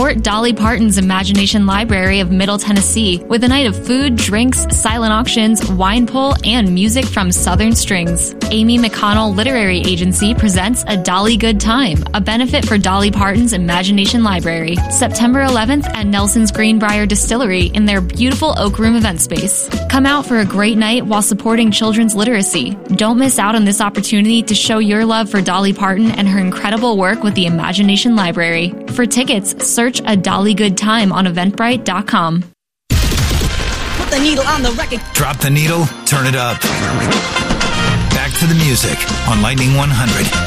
Support Dolly Parton's Imagination Library of Middle Tennessee with a night of food, drinks, silent auctions, wine pull, and music from Southern Strings. Amy McConnell Literary Agency presents A Dolly Good Time, a benefit for Dolly Parton's Imagination Library, September 11th at Nelson's Greenbrier Distillery in their beautiful Oak Room event space. Come out for a great night while supporting children's literacy. Don't miss out on this opportunity to show your love for Dolly Parton and her incredible work with the Imagination Library. For tickets, search A Dolly Good Time on Eventbrite.com. Put the needle on the record. Drop the needle, turn it up. Back to the music on Lightning 100.